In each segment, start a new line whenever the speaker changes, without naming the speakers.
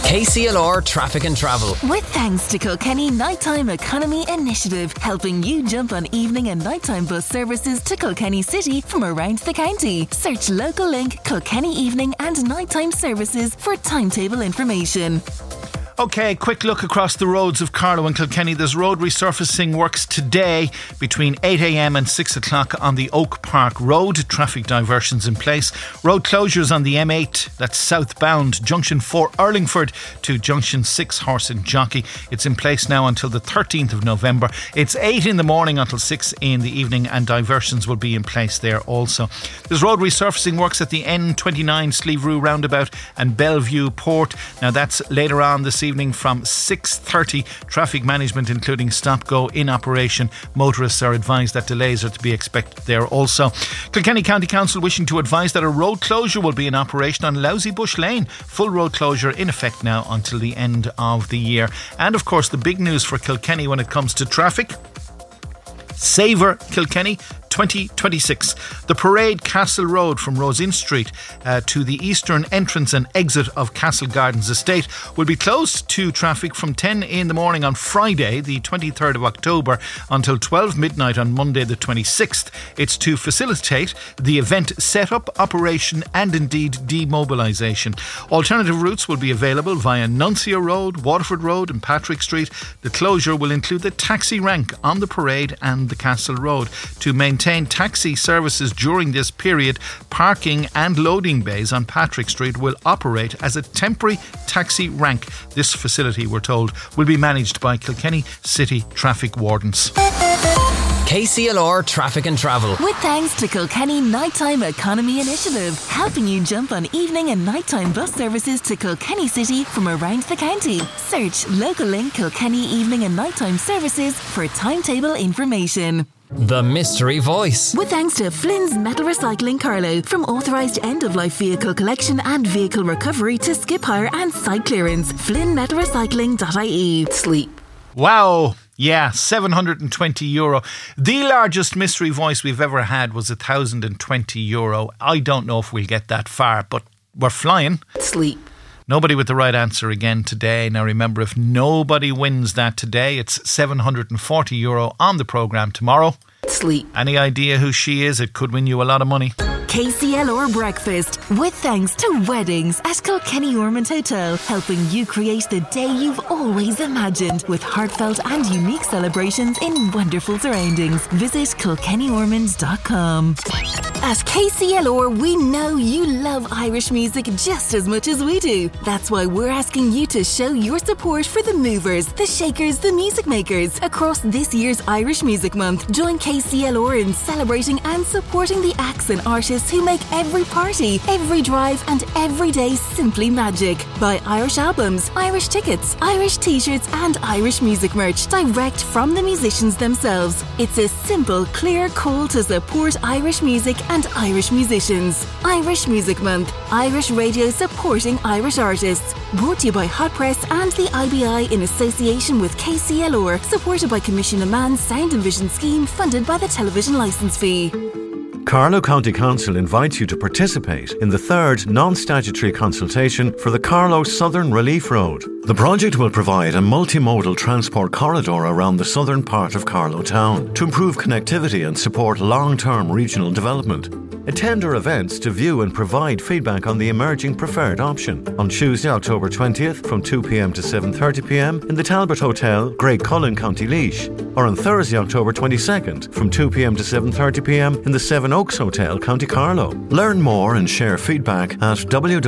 KCLR Traffic and Travel.
With thanks to Kilkenny Nighttime Economy Initiative, helping you jump on evening and nighttime bus services to Kilkenny City from around the county. Search local link Kilkenny Evening and Nighttime Services for timetable information.
OK, quick look across the roads of Carlow and Kilkenny. There's road resurfacing works today between 8 a.m. and 6 o'clock on the Oak Park Road. Traffic diversions in place. Road closures on the M8, that's southbound, Junction 4 Urlingford to Junction 6 Horse and Jockey. It's in place now until the 13th of November. It's 8 in the morning until 6 in the evening, and diversions will be in place there also. There's road resurfacing works at the N29 Sleeve roundabout and Bellevue Port. Now that's later on this evening from 6:30. Traffic management including stop-go in operation. Motorists are advised that delays are to be expected there also. Kilkenny County Council wishing to advise that a road closure will be in operation on Lousy Bush Lane. Full road closure in effect now until the end of the year. And of course the big news for Kilkenny when it comes to traffic: Savour Kilkenny 2026. The Parade Castle Road from Rosin Street to the eastern entrance and exit of Castle Gardens Estate will be closed to traffic from 10 in the morning on Friday the 23rd of October until 12 midnight on Monday the 26th. It's to facilitate the event setup, operation and indeed demobilisation. Alternative routes will be available via Nuncio Road, Waterford Road and Patrick Street. The closure will include the taxi rank on the Parade and the Castle Road. To maintain taxi services during this period, parking and loading bays on Patrick Street will operate as a temporary taxi rank. This facility, we're told, will be managed by Kilkenny City Traffic Wardens.
KCLR Traffic and Travel.
With thanks to Kilkenny Nighttime Economy Initiative, helping you jump on evening and nighttime bus services to Kilkenny City from around the county. Search local link Kilkenny Evening and Nighttime Services for timetable information.
The Mystery Voice.
With thanks to Flynn's Metal Recycling Carlow, from authorised end-of-life vehicle collection and vehicle recovery to skip hire and site clearance. FlynnMetalRecycling.ie. Sleep.
Wow. Yeah, €720. The largest mystery voice we've ever had was €1,020. I don't know if we'll get that far, but we're flying.
Sleep.
Nobody with the right answer again today. Now remember, if nobody wins that today, it's €740 on the programme tomorrow.
Sleep.
Any idea who she is? It could win you a lot of money.
KCLR Breakfast, with thanks to Weddings at Kilkenny Ormond Hotel, helping you create the day you've always imagined with heartfelt and unique celebrations in wonderful surroundings. Visit KilkennyOrmonds.com. At KCLR, we know you love Irish music just as much as we do. That's why we're asking you to show your support for the movers, the shakers, the music makers. Across this year's Irish Music Month, join KCLR in celebrating and supporting the acts and artists who make every party, every drive and every day simply magic. Buy Irish albums, Irish tickets, Irish t-shirts and Irish music merch direct from the musicians themselves. It's a simple, clear call to support Irish music and Irish musicians. Irish Music Month. Irish radio supporting Irish artists. Brought to you by Hot Press and the IBI in association with KCLR. Supported by Commission of Man's Sound and Vision Scheme, funded by the television licence fee.
Carlow County Council invites you to participate in the third non-statutory consultation for the Carlow Southern Relief Road. The project will provide a multimodal transport corridor around the southern part of Carlow Town to improve connectivity and support long-term regional development. Attend our events to view and provide feedback on the emerging preferred option on Tuesday, October 20th from 2pm to 7:30pm in the Talbot Hotel, Great Cullen, County Laois, or on Thursday, October 22nd from 2pm to 7:30pm in the Seven Oaks Hotel, County Carlow. Learn more and share feedback at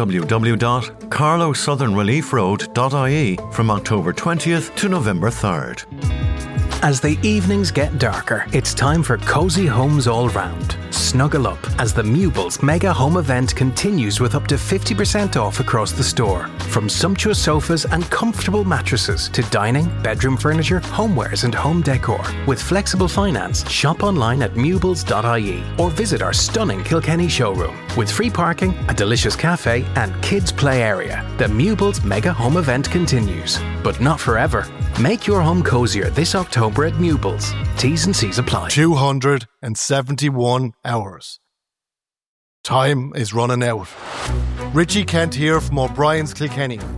www.carlowsouthernreliefroad.ie from October 20th to November 3rd.
As the evenings get darker, it's time for cosy homes all round. Snuggle up as the Mewbles Mega Home Event continues with up to 50% off across the store. From sumptuous sofas and comfortable mattresses to dining, bedroom furniture, homewares and home decor. With flexible finance, shop online at mewbles.ie or visit our stunning Kilkenny showroom. With free parking, a delicious cafe and kids play area. The Mewbles Mega Home Event continues. But not forever. Make your home cozier this October at Mewbles. T's and C's apply.
271 hours. Time is running out. Richie Kent here from O'Brien's Kilkenny.